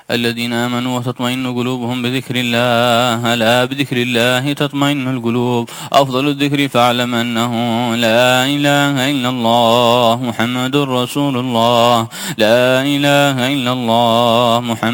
الذين آمنوا وتطمئن قلوبهم بذكر الله، ألا بذكر الله تطمئن القلوب. أفضل الذكر فاعلم أنه لا إله إلا الله محمد رسول الله، لا إله إلا الله محمد